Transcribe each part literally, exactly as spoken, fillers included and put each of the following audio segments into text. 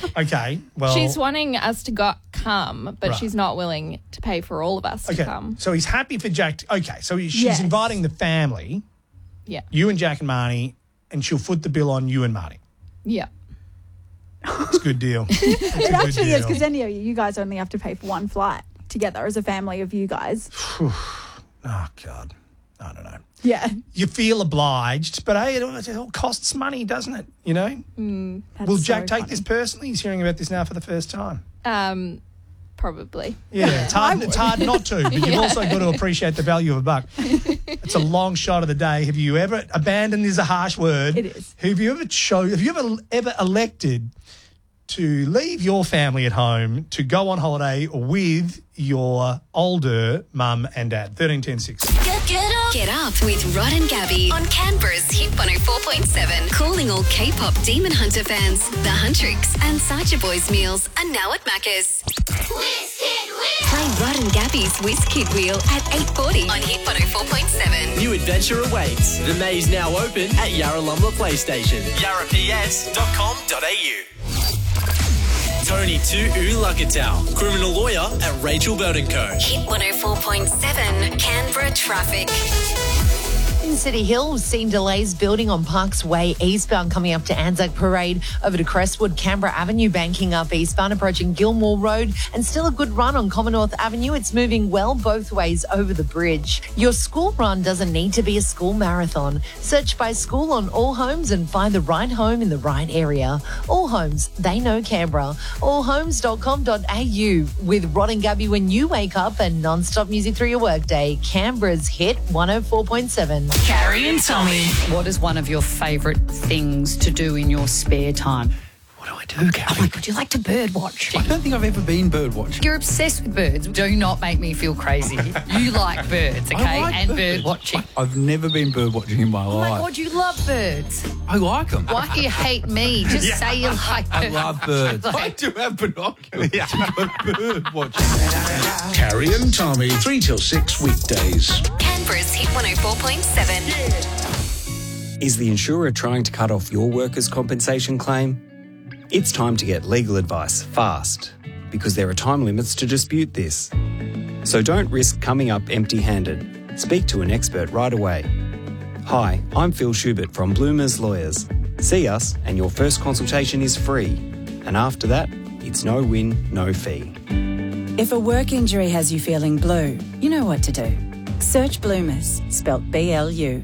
Okay, well... She's wanting us to go come, but Right. she's not willing to pay for all of us Okay, to come. so he's happy for Jack... To, okay, so she's Yes. inviting the family, Yeah. you and Jack and Marnie, and she'll foot the bill on you and Marnie. Yeah. It's a good deal. It's a It good actually is, deal. because then you, you guys only have to pay for one flight together as a family of you guys. Oh, God. I don't know. Yeah. You feel obliged, but hey, it all, it all costs money, doesn't it? You know? That's Will so Jack take funny. this personally? He's hearing about this now for the first time. Um, probably. Yeah, it's hard, I it's hard not to, but you've also got to appreciate the value of a buck. It's a long shot of the day. Have you ever, abandoned is a harsh word. It is. Have you ever chose, have you ever, ever elected to leave your family at home to go on holiday with your older mum and dad? thirteen ten six. Get, get up. Get up with Rod and Gabby on Canberra's Hit one oh four point seven. Calling all K-pop Demon Hunter fans. The Huntrix and Sacha Boys meals are now at Macca's. Play Rod and Gabby's Whiz Kid Wheel at eight forty on Hit one oh four point seven. New adventure awaits. The maze now open at Yarralumla Playstation. yarra p s dot com dot a u. Tony to Ulakatau, criminal lawyer at Rachel Bird and Co. Hit one oh four point seven, Canberra traffic. In City Hill, we've seen delays building on Parks Way eastbound coming up to Anzac Parade, over to Crestwood, Canberra Avenue banking up eastbound, approaching Gilmore Road, and still a good run on Commonwealth Avenue. It's moving well both ways over the bridge. Your school run doesn't need to be a school marathon. Search by school on All Homes and find the right home in the right area. All Homes, they know Canberra. all homes dot com dot a u with Rod and Gabby when you wake up and non-stop music through your workday. Canberra's Hit one oh four point seven. Carrie and Tommy. What is one of your favourite things to do in your spare time? What do I do, Gabby? Oh my God, you like to bird watch. I don't think I've ever been bird watching. You're obsessed with birds. Do not make me feel crazy. You like birds, okay? I like and birds. bird watching. I've never been bird watching in my Oh my life. God, you love birds. I like them. Why do you hate me? Just say you like birds. I love birds. I Like- do have binoculars. Yeah. But bird watching. Carrie and Tommy, three till six weekdays. Canberra's Hit one oh four point seven. Is the insurer trying to cut off your workers' compensation claim? It's time to get legal advice fast, because there are time limits to dispute this. So don't risk coming up empty-handed. Speak to an expert right away. Hi, I'm Phil Schubert from Bloomers Lawyers. See us and your first consultation is free. And after that, it's no win, no fee. If a work injury has you feeling blue, you know what to do. Search Bloomers, spelt B L U.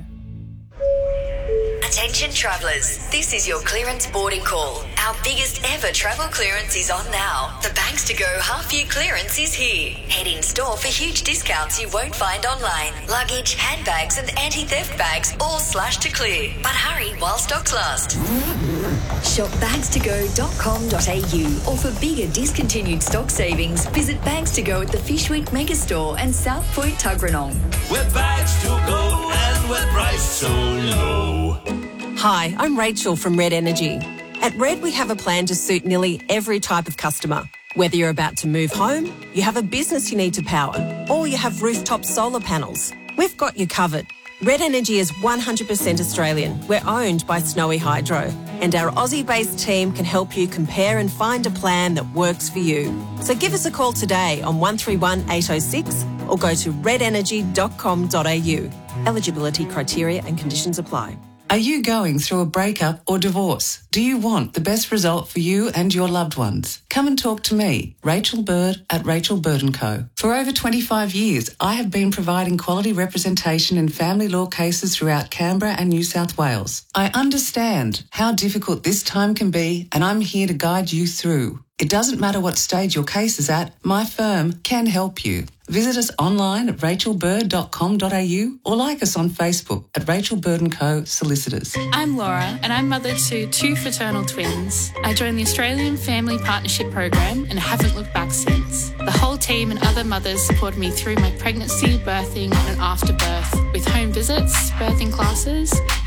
Attention travellers, this is your clearance boarding call. Our biggest ever travel clearance is on now. The Banks to Go half year clearance is here. Head in store for huge discounts you won't find online. Luggage, handbags and anti-theft bags all slashed to clear. But hurry while stocks last. Shop bags to go dot com dot a u or for bigger discontinued stock savings, visit Bags to Go at the Fishweek Megastore and South Point Tuggeranong. We're bags to go and we're priced so low. Hi, I'm Rachel from Red Energy. At Red, we have a plan to suit nearly every type of customer. Whether you're about to move home, you have a business you need to power, or you have rooftop solar panels, we've got you covered. Red Energy is one hundred percent Australian. We're owned by Snowy Hydro, and our Aussie-based team can help you compare and find a plan that works for you. So give us a call today on one three one eight oh six or go to red energy dot com dot a u. Eligibility criteria and conditions apply. Are you going through a breakup or divorce? Do you want the best result for you and your loved ones? Come and talk to me, Rachel Bird at Rachel Bird and Co. For over twenty-five years, I have been providing quality representation in family law cases throughout Canberra and New South Wales. I understand how difficult this time can be, and I'm here to guide you through. It doesn't matter what stage your case is at, my firm can help you. Visit us online at rachel bird dot com dot a u or like us on Facebook at Rachel Bird and Co. Solicitors. I'm Laura and I'm mother to two fraternal twins. I joined the Australian Family Partnership Program and haven't looked back since. The whole team and other mothers supported me through my pregnancy, birthing and after birth with home visits, birthing classes